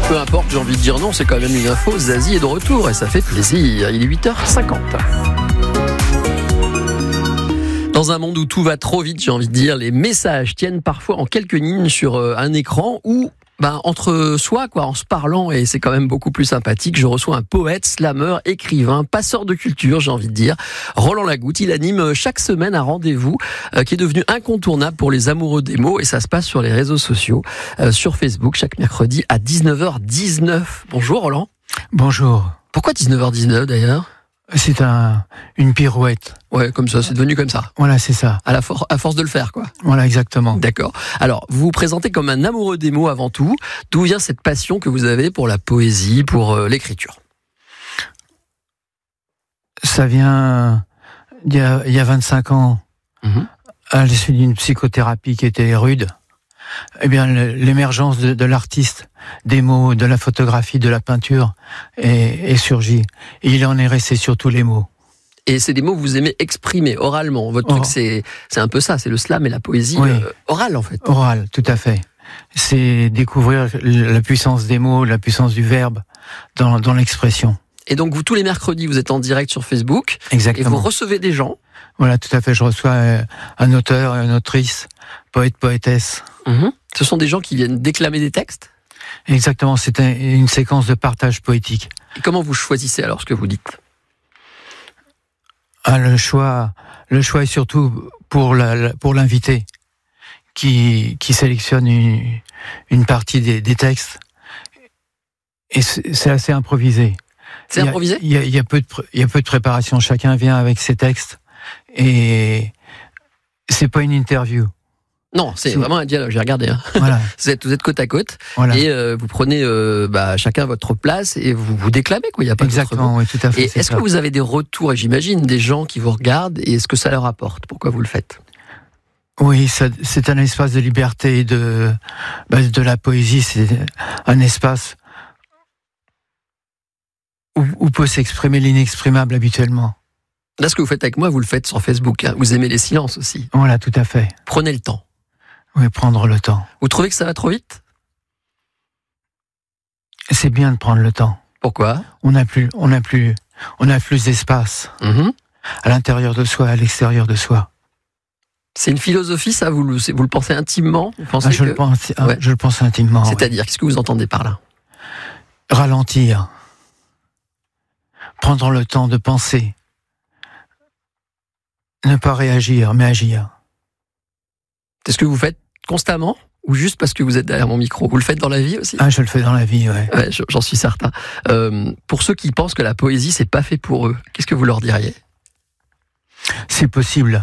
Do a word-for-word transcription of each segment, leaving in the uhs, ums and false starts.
Peu importe, j'ai envie de dire non, c'est quand même une info. Zazie est de retour et ça fait plaisir. Il est huit heures cinquante. Dans un monde où tout va trop vite, j'ai envie de dire, les messages tiennent parfois en quelques lignes sur un écran ou ben, entre soi, quoi, en se parlant, et c'est quand même beaucoup plus sympathique. Je reçois un poète, slameur, écrivain, passeur de culture, j'ai envie de dire. Roland Lagoutte, il anime chaque semaine un rendez-vous euh, qui est devenu incontournable pour les amoureux des mots, et ça se passe sur les réseaux sociaux, euh, sur Facebook, chaque mercredi à dix-neuf heures dix-neuf. Bonjour Roland. Bonjour. Pourquoi dix-neuf heures dix-neuf d'ailleurs ? C'est un, une pirouette. Ouais, comme ça, c'est devenu comme ça. Voilà, c'est ça. À la for- à force de le faire, quoi. Voilà, exactement. D'accord. Alors, vous vous présentez comme un amoureux des mots avant tout. D'où vient cette passion que vous avez pour la poésie, pour euh, l'écriture ? Ça vient il y a, il y a vingt-cinq ans, mmh. à la suite d'une psychothérapie qui était rude. Eh bien, l'émergence de, de l'artiste, des mots, de la photographie, de la peinture est, est surgie. Et il en est resté sur tous les mots. Et c'est des mots que vous aimez exprimer oralement. Votre truc, oh. c'est, c'est un peu ça, c'est le slam et la poésie oui. euh, orale, en fait. Orale, tout à fait. C'est découvrir la puissance des mots, la puissance du verbe dans, dans l'expression. Et donc, vous, tous les mercredis, vous êtes en direct sur Facebook. Exactement. Et vous recevez des gens. Voilà, tout à fait. Je reçois euh, un auteur, une autrice, poète, poétesse. Mmh. Ce sont des gens qui viennent déclamer des textes ? Exactement, c'est un, une séquence de partage poétique. Et comment vous choisissez alors ce que vous dites ? Ah, le choix, le choix est surtout pour, la, pour l'invité qui, qui sélectionne une, une partie des, des textes. Et c'est, c'est assez improvisé. C'est il y a, improvisé ? il y a, il y a peu de, il y a peu de préparation. Chacun vient avec ses textes et c'est pas une interview. Non, c'est, c'est vraiment un dialogue, j'ai regardé. Hein. Voilà. Vous êtes, vous êtes côte à côte, voilà. Et euh, vous prenez euh, bah, chacun votre place et vous vous déclamez, quoi. Il y a pas exactement, oui, tout à fait. Et est-ce ça. que vous avez des retours, et j'imagine, des gens qui vous regardent, et est-ce que ça leur apporte ? Pourquoi vous le faites ? Oui, ça, c'est un espace de liberté, de, bah, de la poésie, c'est un espace où, où peut s'exprimer l'inexprimable habituellement. Là, ce que vous faites avec moi, vous le faites sur Facebook. Hein. Vous aimez les silences aussi. Voilà, tout à fait. Prenez le temps. Oui, prendre le temps. Vous trouvez que ça va trop vite ? C'est bien de prendre le temps. Pourquoi ? On n'a plus, on n'a plus, on a plus d'espace mmh. à l'intérieur de soi, à l'extérieur de soi. C'est une philosophie, ça ? Vous le, vous le pensez intimement ? Vous pensez ah, je, que... le pense, ah, ouais. je le pense intimement. C'est-à-dire, ouais. Qu'est-ce que vous entendez par là ? Ralentir. Prendre le temps de penser. Ne pas réagir, mais agir. C'est ce que vous faites constamment ou juste parce que vous êtes derrière mon micro ? Vous le faites dans la vie aussi ? Ah, je le fais dans la vie, ouais. Ouais, j'en suis certain. Euh, pour ceux qui pensent que la poésie, c'est pas fait pour eux, qu'est-ce que vous leur diriez ? C'est possible.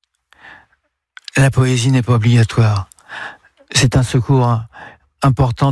La poésie n'est pas obligatoire. C'est un secours important